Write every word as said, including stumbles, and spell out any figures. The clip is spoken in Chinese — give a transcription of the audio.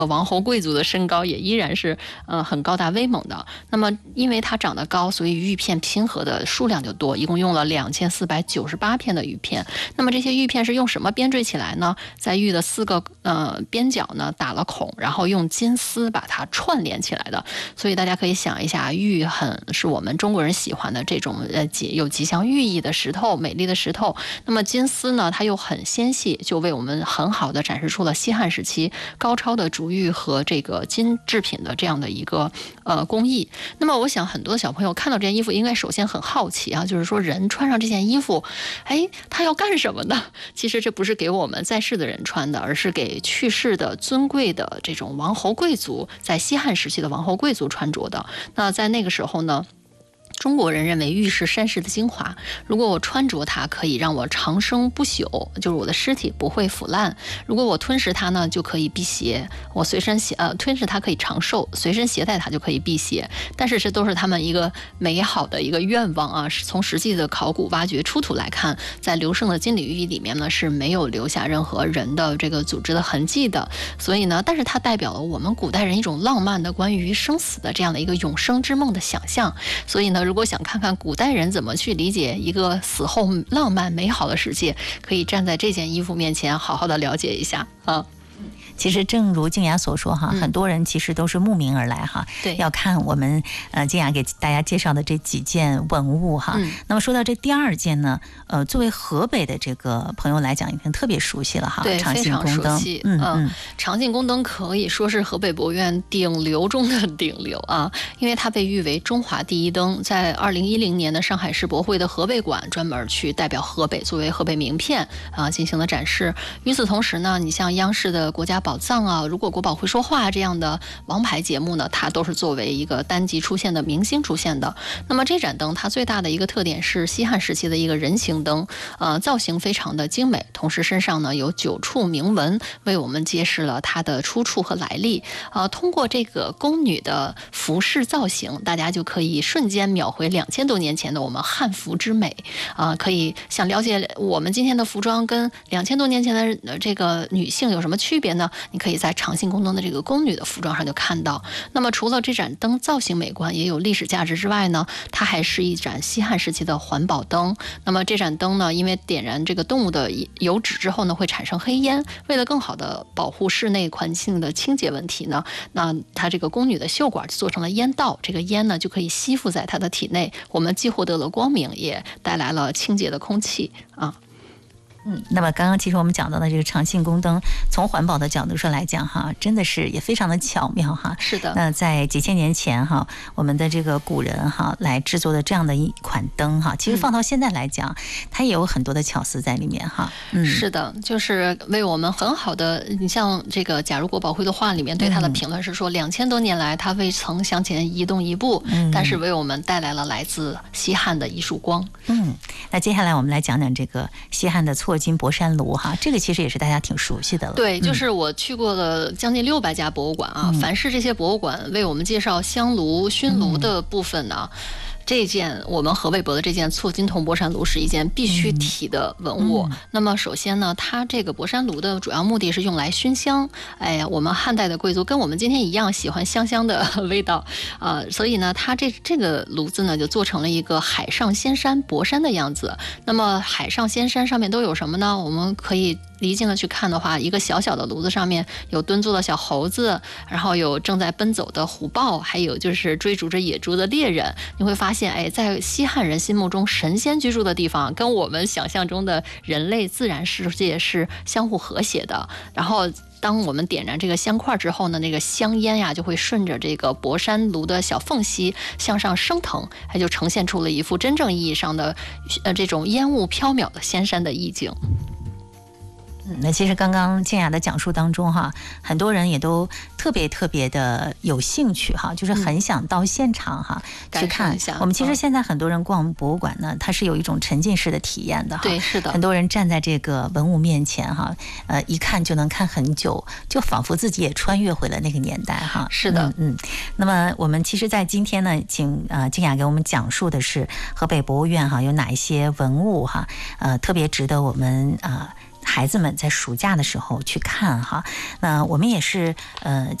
王侯贵族的身高也依然是呃很高大威猛的。那么因为它长得高，所以玉片拼合的数量就多，一共用了两千四百九十八片的玉片。那么这些玉片是用什么编缀起来呢？在玉的四个呃边角呢打了孔，然后用金丝把它串联起来的。所以大家可以想一下，玉很是我们中国人喜欢的这种呃有吉祥寓意的石头，美丽的石头。那么金丝呢，它又很纤细，就为我们很好的展示出了西汉时期高超的竹玉和这个金制品的这样的一个呃工艺。那么我想很多小朋友看到这件衣服应该首先很好奇啊，就是说人穿上这件衣服，哎，他要干什么呢？其实这不是给我们在世的人穿的，而是给去世的尊贵的这种王侯贵族，在西汉时期的王侯贵族穿着的。那在那个时候呢，中国人认为玉是山石的精华，如果我穿着它，可以让我长生不朽，就是我的尸体不会腐烂；如果我吞食它呢，就可以辟邪。我随身携呃吞食它可以长寿，随身携带它就可以辟邪。但是这都是他们一个美好的一个愿望啊。从实际的考古挖掘出土来看，在刘胜的金缕玉里面呢是没有留下任何人的这个组织的痕迹的。所以呢，但是它代表了我们古代人一种浪漫的关于生死的这样的一个永生之梦的想象。所以呢，如果想看看古代人怎么去理解一个死后浪漫美好的世界，可以站在这件衣服面前好好的了解一下啊。 其实正如静雅所说哈，很多人其实都是慕名而来哈， 对， 要看我们呃静雅给大家介绍的这几件文物哈。嗯、那么说到这第二件呢，呃，作为河北的这个朋友来讲，已经特别熟悉了哈。 对， 长信宫灯， 嗯嗯，长信宫灯可以说是河北博物院顶流中的顶流啊，因为它被誉为中华第一灯，在二零一零年的上海世博会的河北馆专门去代表河北作为河北名片啊进行了展示。与此同时呢，你像央视的国家宝藏啊，如果国宝会说话这样的王牌节目呢，它都是作为一个单集出现的明星出现的。那么这盏灯它最大的一个特点是西汉时期的一个人形灯，呃，造型非常的精美，同时身上呢有九处铭文为我们揭示了它的出处和来历。呃，通过这个宫女的服饰造型，大家就可以瞬间秒回两千多年前的我们汉服之美啊、呃！可以想了解我们今天的服装跟两千多年前的这个女性有什么区别呢？你可以在长信宫灯的这个宫女的服装上就看到。那么除了这盏灯造型美观也有历史价值之外呢，它还是一盏西汉时期的环保灯。那么这盏灯呢，因为点燃这个动物的油脂之后呢会产生黑烟，为了更好的保护室内环境的清洁问题呢，那它这个宫女的袖管做成了烟道，这个烟呢就可以吸附在她的体内，我们既获得了光明，也带来了清洁的空气啊。 嗯，那么刚刚其实我们讲到的这个长信宫灯，从环保的角度上来讲哈，真的是也非常的巧妙哈。 是的。 那在几千年前哈，我们的这个古人哈来制作的这样的一款灯哈，其实放到现在来讲，嗯、它也有很多的巧思在里面哈。 嗯，是的，就是为我们很好的，你像这个，假如国宝会的话里面对它的评论是说，两千多年来它未曾向前移动一步，嗯、但是为我们带来了来自西汉的一束光。 嗯，那接下来我们来讲讲这个西汉的错金博山炉哈，这个其实也是大家挺熟悉的了。 对，就是我去过了将近六百家博物馆啊，嗯、凡是这些博物馆为我们介绍香炉、熏炉的部分呢。嗯这件我们河北博的这件错金铜博山炉是一件必须提的文物。嗯、那么首先呢，它这个博山炉的主要目的是用来熏香。哎呀，我们汉代的贵族跟我们今天一样喜欢香香的味道啊、呃，所以呢，它这这个炉子呢就做成了一个海上仙山博山的样子。那么海上仙山上面都有什么呢？我们可以离近了去看的话，一个小小的炉子上面有蹲坐的小猴子，然后有正在奔走的虎豹，还有就是追逐着野猪的猎人。你会发现，哎，在西汉人心目中，神仙居住的地方跟我们想象中的人类自然世界是相互和谐的。然后当我们点燃这个香块之后呢，那个香烟呀就会顺着这个博山炉的小缝隙向上升腾，它就呈现出了一幅真正意义上的呃这种烟雾飘渺的仙山的意境。 那其实刚刚静雅的讲述当中哈，很多人也都特别特别的有兴趣哈，就是很想到现场哈、嗯、去看。我们其实现在很多人逛博物馆呢，它是有一种沉浸式的体验的哈。 对，是的。 很多人站在这个文物面前哈，呃，一看就能看很久，就仿佛自己也穿越回了那个年代哈。 是的， 嗯。嗯那么我们其实，在今天呢，请呃静雅给我们讲述的是河北博物院哈有哪一些文物哈，呃，特别值得我们啊。呃孩子们在暑假的时候去看哈。那我们也是呃。